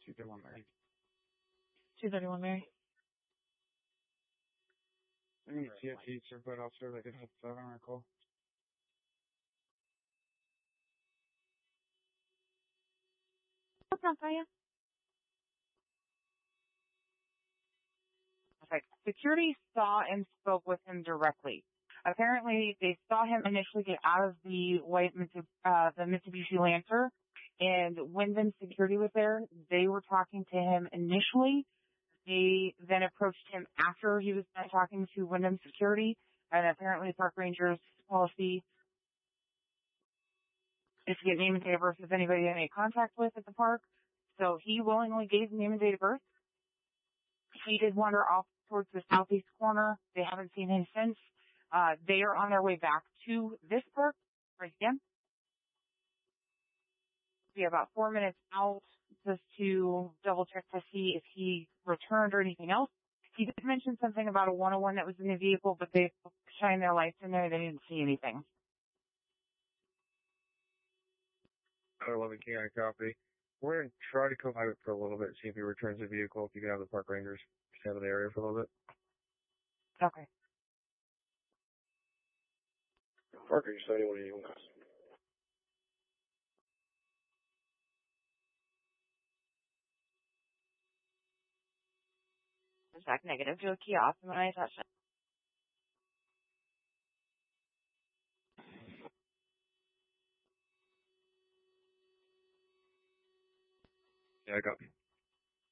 231 Mary. 231 Mary. I need CFT certified officer that could help 7 on our call. What's up, Kaya? Perfect. Security saw and spoke with him directly. Apparently, they saw him initially get out of the the Mitsubishi Lancer, and when then security was there, they were talking to him initially. They then approached him after he was done talking to Wyndham Security, and apparently Park Rangers policy is to get name and date of birth if anybody had any contact with at the park. So he willingly gave name and date of birth. He did wander off towards the southeast corner. They haven't seen him since. They are on their way back to this park right again. Be about 4 minutes out just to double check to see if he returned or anything else. He did mention something about a 101 that was in the vehicle, but they shined their lights in there. They didn't see anything. 11 King, I copy. We're going to try to come out for a little bit, see if he returns the vehicle, if you can have the park rangers stand in the area for a little bit. Okay. Park Ranger 7181. Check negative to a kiosk when I touch it. Yeah, I copy.